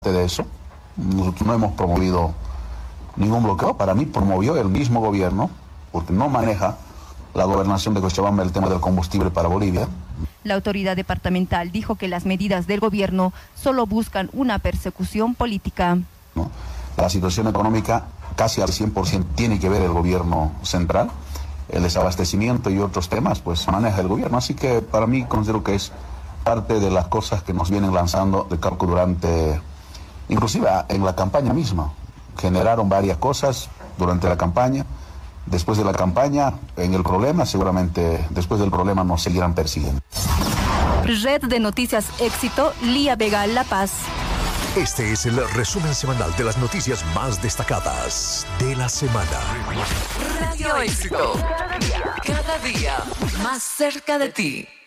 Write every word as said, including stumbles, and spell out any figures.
De eso, nosotros no hemos promovido ningún bloqueo. Para mí promovió el mismo gobierno, porque no maneja la gobernación de Cochabamba el tema del combustible para Bolivia. La autoridad departamental dijo que las medidas del gobierno solo buscan una persecución política. ¿No? La situación económica casi al cien por ciento tiene que ver el gobierno central. El desabastecimiento y otros temas pues maneja el gobierno. Así que para mí considero que es parte de las cosas que nos vienen lanzando de Cauco durante... Inclusive en la campaña misma, generaron varias cosas durante la campaña. Después de la campaña, en el problema, seguramente después del problema nos seguirán persiguiendo. Red de Noticias Éxito, Lía Vega, La Paz. Este es el resumen semanal de las noticias más destacadas de la semana. Radio Éxito, cada día, cada día más cerca de ti.